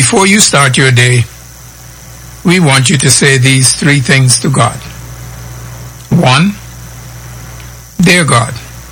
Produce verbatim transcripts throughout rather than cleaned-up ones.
before you start your day, we want you to say these three things to God. One, dear God,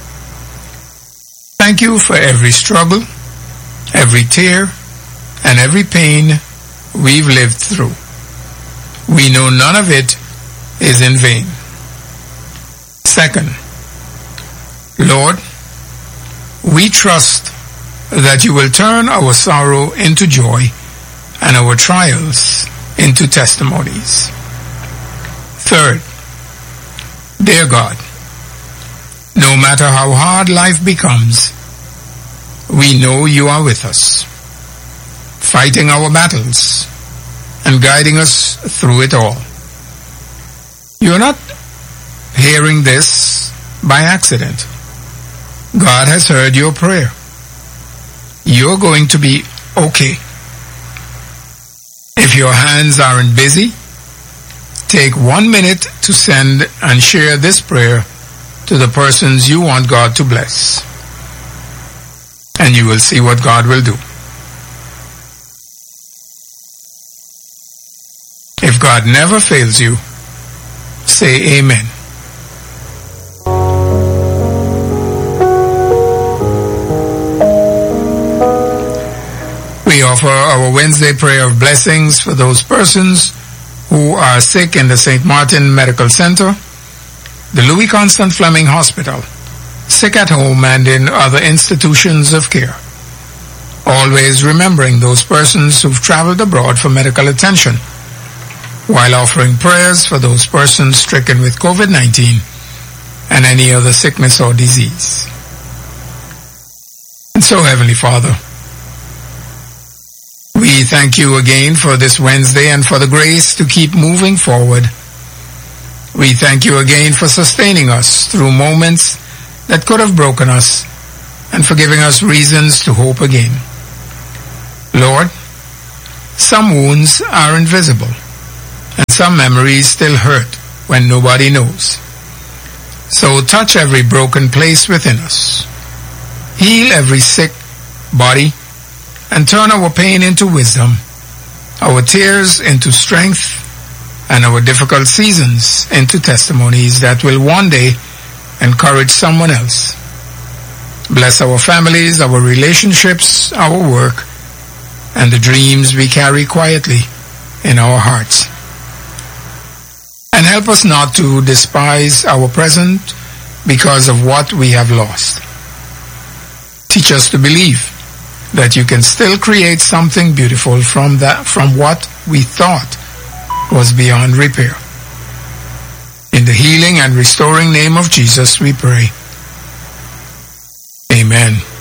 thank you for every struggle, every tear, and every pain we've lived through. We know none of it is in vain. Second, Lord, we trust that you will turn our sorrow into joy and our trials into testimonies. Third, dear God, no matter how hard life becomes, we know you are with us, fighting our battles and guiding us through it all. You're not hearing this by accident. God has heard your prayer. You're going to be okay. If your hands aren't busy, take one minute to send and share this prayer to the persons you want God to bless. And you will see what God will do. If God never fails you, say amen. We offer our Wednesday prayer of blessings for those persons who are sick in the Saint Martin Medical Center, the Louis Constant Fleming Hospital, sick at home and in other institutions of care. Always remembering those persons who've traveled abroad for medical attention, while offering prayers for those persons stricken with COVID nineteen and any other sickness or disease. And so, Heavenly Father, we thank you again for this Wednesday and for the grace to keep moving forward. We thank you again for sustaining us through moments that could have broken us and for giving us reasons to hope again. Lord, some wounds are invisible and some memories still hurt when nobody knows. So touch every broken place within us. Heal every sick body and turn our pain into wisdom, our tears into strength, and our difficult seasons into testimonies that will one day encourage someone else. Bless our families, our relationships, our work, and the dreams we carry quietly in our hearts. And help us not to despise our present because of what we have lost. Teach us to believe that you can still create something beautiful from that, from what we thought was beyond repair. In the healing and restoring name of Jesus we pray. Amen.